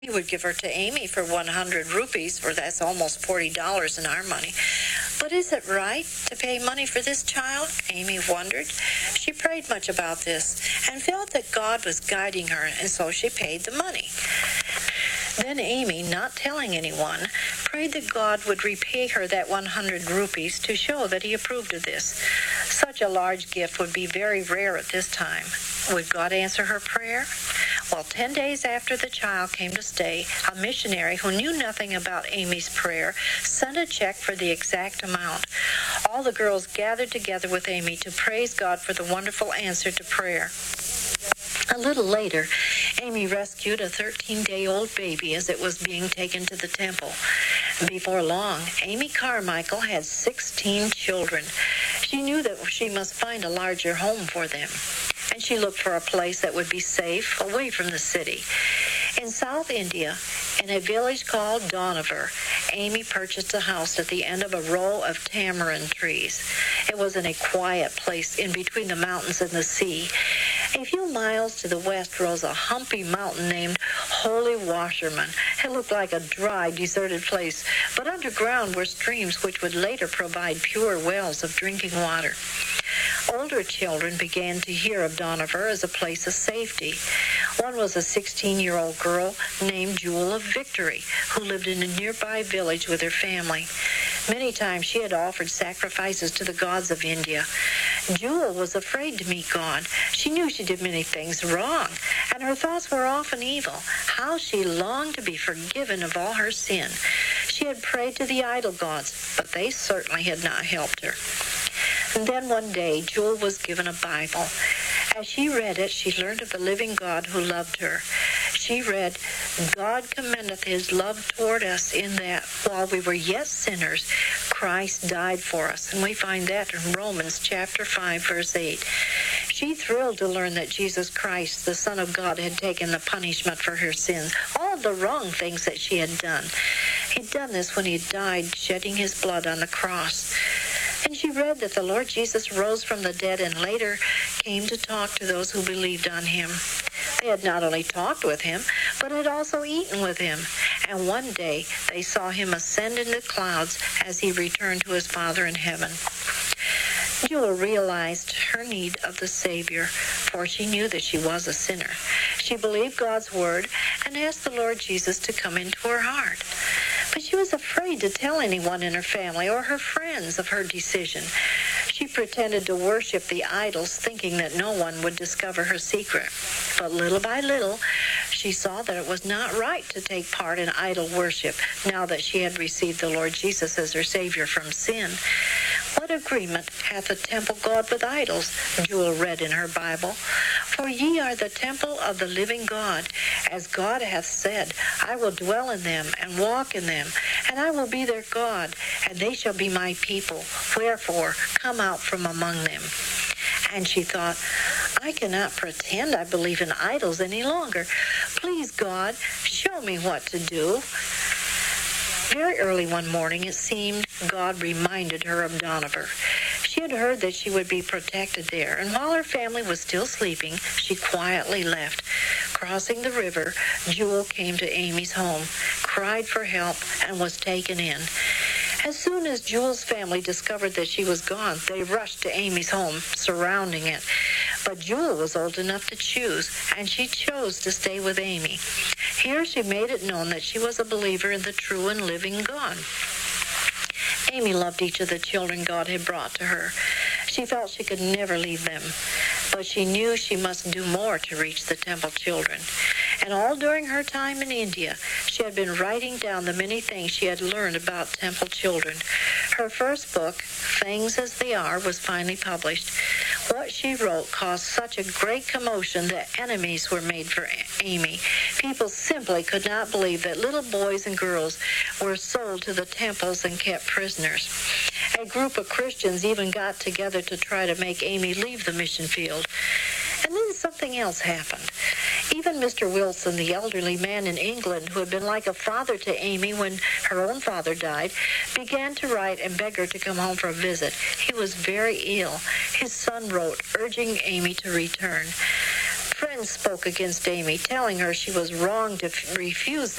He would give her to Amy for 100 rupees, for that's almost $40 in our money. But is it right to pay money for this child? Amy wondered. She prayed much about this and felt that God was guiding her, and so she paid the money. Then Amy, not telling anyone, prayed that God would repay her that 100 rupees to show that he approved of this. Such a large gift would be very rare at this time. Would God answer her prayer? Well, 10 days after the child came to stay, a missionary who knew nothing about Amy's prayer sent a check for the exact amount. All the girls gathered together with Amy to praise God for the wonderful answer to prayer. A little later, Amy rescued a 13-day-old baby as it was being taken to the temple. Before long, Amy Carmichael had 16 children. She knew that she must find a larger home for them, and she looked for a place that would be safe, away from the city. In South India, in a village called Dohnavur, Amy purchased a house at the end of a row of tamarind trees. It was in a quiet place in between the mountains and the sea. A few miles to the west rose a humpy mountain named Holy Washerman. It looked like a dry, deserted place, but underground were streams which would later provide pure wells of drinking water. Older children began to hear of Dohnavur as a place of safety. One was a 16-year-old girl named Jewel of Victory, who lived in a nearby village with her family. Many times she had offered sacrifices to the gods of India. Jewel was afraid to meet God. She knew she did many things wrong, and her thoughts were often evil. How she longed to be forgiven of all her sin. She had prayed to the idol gods, but they certainly had not helped her. And then one day, Jewel was given a Bible. As she read it, she learned of the living God who loved her. She read, God commendeth his love toward us in that while we were yet sinners, Christ died for us. And we find that in Romans chapter 5, verse 8. She thrilled to learn that Jesus Christ, the Son of God, had taken the punishment for her sins, all of the wrong things that she had done. He'd done this when he died, shedding his blood on the cross. And she read that the Lord Jesus rose from the dead and later came to talk to those who believed on him. They had not only talked with him, but had also eaten with him. And one day they saw him ascend in the clouds as he returned to his Father in heaven. Jewel realized her need of the Savior, for she knew that she was a sinner. She believed God's word and asked the Lord Jesus to come into her heart. But she was afraid to tell anyone in her family or her friends of her decision. She pretended to worship the idols, thinking that no one would discover her secret. But little by little, she saw that it was not right to take part in idol worship now that she had received the Lord Jesus as her Savior from sin. What agreement hath the temple God with idols? Jewel read in her Bible. For ye are the temple of the living God. As God hath said, I will dwell in them and walk in them, and I will be their God, and they shall be my people. Wherefore, come out from among them. And she thought, I cannot pretend I believe in idols any longer. Please, God, show me what to do. Very early one morning, it seemed, God reminded her of Dohnavur. She had heard that she would be protected there, and while her family was still sleeping, she quietly left. Crossing the river, Jewel came to Amy's home, cried for help, and was taken in. As soon as Jewel's family discovered that she was gone, they rushed to Amy's home, surrounding it. But Jewel was old enough to choose, and she chose to stay with Amy. Here she made it known that she was a believer in the true and living God. Amy loved each of the children God had brought to her. She felt she could never leave them, but she knew she must do more to reach the temple children. And all during her time in India, she had been writing down the many things she had learned about temple children. Her first book, Things as They Are, was finally published. What she wrote caused such a great commotion that enemies were made for Amy. People simply could not believe that little boys and girls were sold to the temples and kept prisoners. A group of Christians even got together to try to make Amy leave the mission field. And then something else happened. Even Mr. Wilson, the elderly man in England who had been like a father to Amy when her own father died, began to write and beg her to come home for a visit. He was very ill. His son wrote, urging Amy to return. Friends spoke against Amy, telling her she was wrong to refuse